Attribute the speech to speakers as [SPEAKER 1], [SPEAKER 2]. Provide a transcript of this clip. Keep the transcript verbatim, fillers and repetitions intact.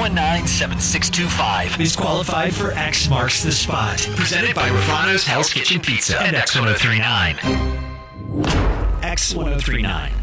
[SPEAKER 1] one nine, seven six two five
[SPEAKER 2] is qualified for X Marks the Spot. Presented by Rafano's Hell's Kitchen Pizza and X ten thirty-nine. X ten thirty-nine.